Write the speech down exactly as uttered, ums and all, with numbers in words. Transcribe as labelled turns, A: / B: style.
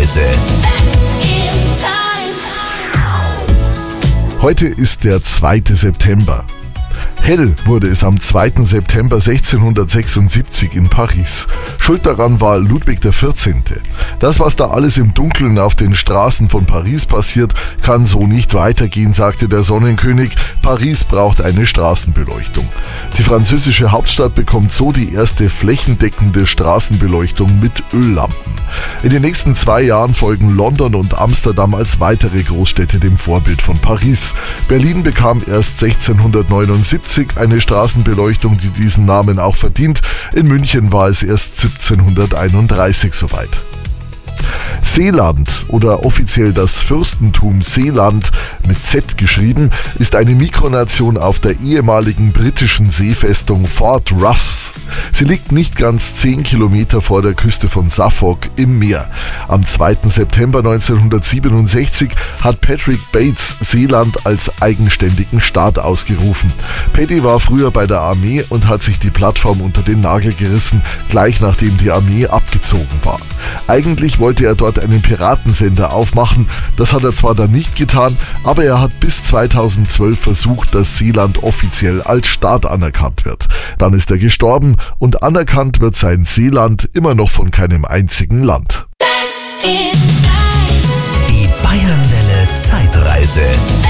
A: Zeitreise.
B: Heute ist der zweite September. Hell wurde es am zweiten September sechzehnhundertsechsundsiebzig in Paris. Schuld daran war Ludwig der vierzehnte. Das, was da alles im Dunkeln auf den Straßen von Paris passiert, kann so nicht weitergehen, sagte der Sonnenkönig. Paris braucht eine Straßenbeleuchtung. Die französische Hauptstadt bekommt so die erste flächendeckende Straßenbeleuchtung mit Öllampen. In den nächsten zwei Jahren folgen London und Amsterdam als weitere Großstädte dem Vorbild von Paris. Berlin bekam erst sechzehnhundertneunundsiebzig eine Straßenbeleuchtung, die diesen Namen auch verdient. In München war es erst siebzehnhunderteinunddreißig soweit. Seeland oder offiziell das Fürstentum Seeland mit Z geschrieben, ist eine Mikronation auf der ehemaligen britischen Seefestung Fort Ruffs. Sie liegt nicht ganz zehn Kilometer vor der Küste von Suffolk im Meer. Am zweiten September neunzehnhundertsiebenundsechzig hat Patrick Bates Seeland als eigenständigen Staat ausgerufen. Paddy war früher bei der Armee und hat sich die Plattform unter den Nagel gerissen, gleich nachdem die Armee abgezogen war. Eigentlich wollte er dort einen Piratensender aufmachen, das hat er zwar dann nicht getan, aber er hat bis zweitausendzwölf versucht, dass Seeland offiziell als Staat anerkannt wird. Dann ist er gestorben und anerkannt wird sein Seeland immer noch von keinem einzigen Land.
A: Die Bayernwelle Zeitreise.